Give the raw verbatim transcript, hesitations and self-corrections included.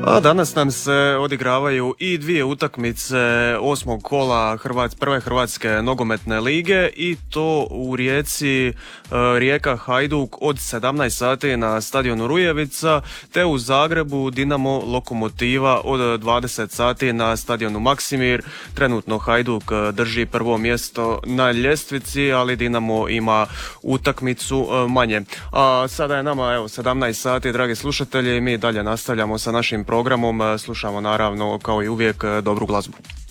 A danas nam se odigravaju i dvije utakmice osmog kola Hrvat, prve Hrvatske nogometne lige i to u Rijeci e, Rijeka Hajduk od sedamnaest sati na stadionu Rujevica, te u Zagrebu Dinamo Lokomotiva od dvadeset sati na stadionu Maksimir. Trenutno Hajduk drži prvo mjesto na ljestvici, ali Dinamo ima utakmicu manje. A sada je nama evo sedamnaest sati, dragi slušatelji, i mi dalje nastavljamo sa našim programom, slušamo naravno kao i uvijek dobru glazbu.